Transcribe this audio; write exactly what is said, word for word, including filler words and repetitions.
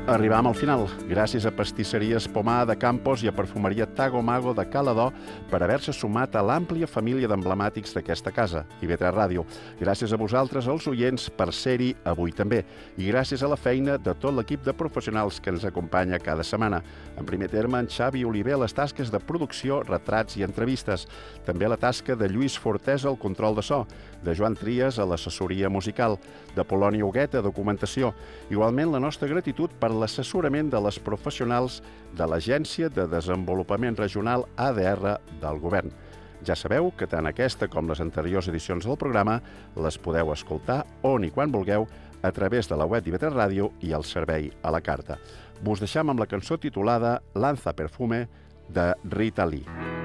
Arribam al final. Gràcies a Pastisseries Pomar de Campos i a Perfumeria Tago Mago de Caladó per haver-se sumat a l'àmplia família d'emblemàtics d'aquesta casa, I V tres Ràdio. Gràcies a vosaltres, els oients, per ser-hi avui també. I gràcies a la feina de tot l'equip de professionals que ens acompanya cada setmana. En primer terme, en Xavi Oliver a les tasques de producció, retrats i entrevistes. També a la tasca de Lluís Fortés al control de so, de Joan Trias a l'assessoria musical, de Polònia Huguet a documentació. Igualment, la nostra gratitud per l'assessorament de les professionals de l'Agència de Desenvolupament Regional A D R del Govern. Ja sabeu que tant aquesta com les anteriors edicions del programa les podeu escoltar on i quan vulgueu a través de la web d'I V tres Ràdio i el servei a la carta. Vos deixam amb la cançó titulada Lanza Perfume de Rita Lee.